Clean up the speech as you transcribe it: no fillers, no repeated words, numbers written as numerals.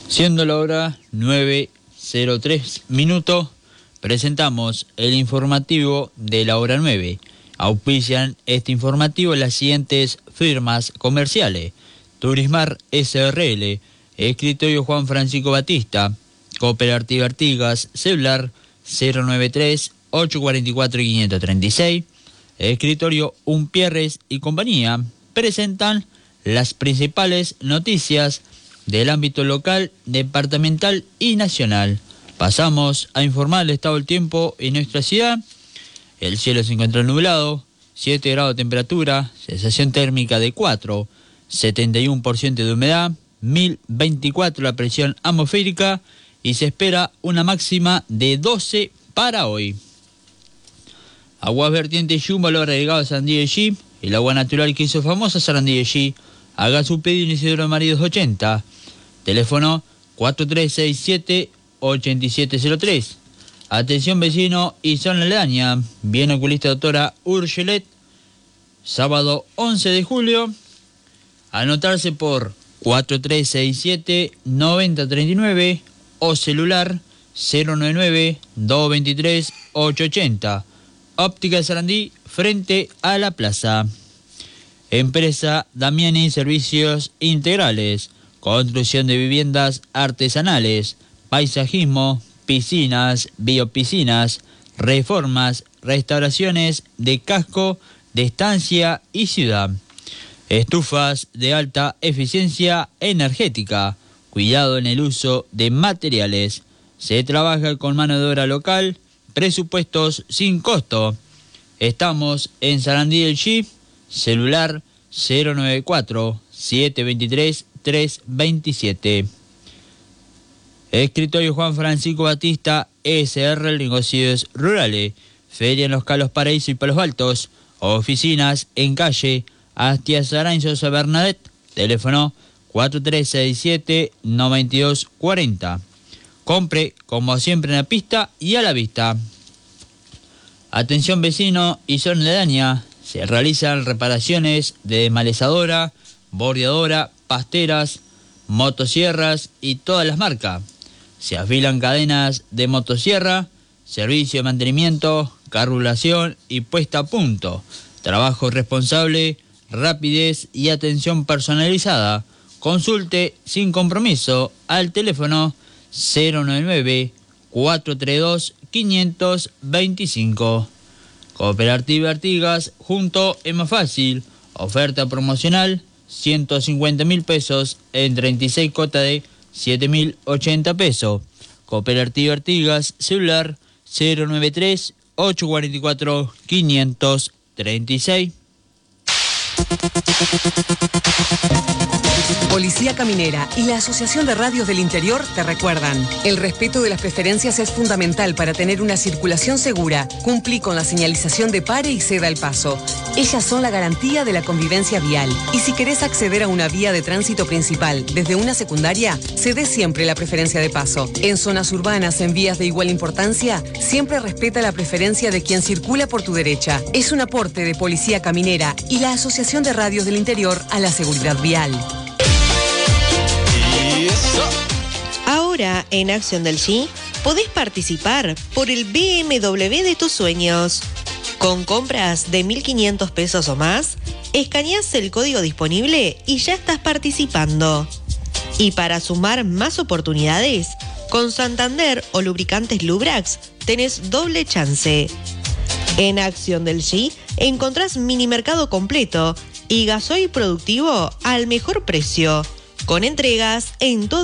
Siendo la hora 9:03 minutos, presentamos el informativo de la hora 9. Auspician este informativo las siguientes firmas comerciales: Turismar SRL, Escritorio Juan Francisco Batista, Cooperativa Artigas, celular 093-844-536, Escritorio Umpierres y compañía, presentan las principales noticias del ámbito local, departamental y nacional. Pasamos a informar el estado del tiempo en nuestra ciudad. El cielo se encuentra nublado, 7 grados de temperatura, sensación térmica de 4, 71% de humedad, 1024 la presión atmosférica y se espera una máxima de 12 para hoy. Aguas vertientes Yumbo, valor agregado a Sarandí de G, el agua natural que hizo famosa Sarandí de G. Haga su pedido en Isidoro Maridos 80. Teléfono 4367-8703. Atención vecino y zona aledaña. Bien oculista doctora Urgelet. Sábado 11 de julio. Anotarse por 4367-9039 o celular 099-223-880. Óptica Sarandí frente a la plaza. Empresa Damiani Servicios Integrales. Construcción de viviendas artesanales, paisajismo, piscinas, biopiscinas, reformas, restauraciones de casco, de estancia y ciudad. Estufas de alta eficiencia energética, cuidado en el uso de materiales. Se trabaja con mano de obra local, presupuestos sin costo. Estamos en Sarandí del G, celular 094-723-327. Escritorio Juan Francisco Batista SR, negocios rurales, feria en Los Calos Paraíso y Palos Altos, oficinas en calle Astias Arain Sosa Bernadette, teléfono 4367-9240. Compre como siempre en la pista y a la vista. Atención vecino y zona aledaña, se realizan reparaciones de desmalezadora, bordeadora, pasteras, motosierras y todas las marcas. Se afilan cadenas de motosierra, servicio de mantenimiento, carburación y puesta a punto. Trabajo responsable, rapidez y atención personalizada. Consulte sin compromiso al teléfono 099-432-525. Cooperativa Artigas, junto es más fácil. Oferta promocional, 150.000 pesos en 36 cuotas de 7.080 pesos. Cooperativa Artigas, celular 093-844-536. Policía Caminera y la Asociación de Radios del Interior te recuerdan: el respeto de las preferencias es fundamental para tener una circulación segura. Cumplí con la señalización de pare y ceda el paso. Ellas son la garantía de la convivencia vial. Y si querés acceder a una vía de tránsito principal desde una secundaria, cede siempre la preferencia de paso. En zonas urbanas, en vías de igual importancia, siempre respeta la preferencia de quien circula por tu derecha. Es un aporte de Policía Caminera y la Asociación de Radios del Interior a la seguridad vial. Ahora, en Acción del G, podés participar por el BMW de tus sueños. Con compras de 1.500 pesos o más, escaneás el código disponible y ya estás participando. Y para sumar más oportunidades, con Santander o Lubricantes Lubrax tenés doble chance. En Acción del G encontrás mini mercado completo y gasoil productivo al mejor precio, con entregas en todo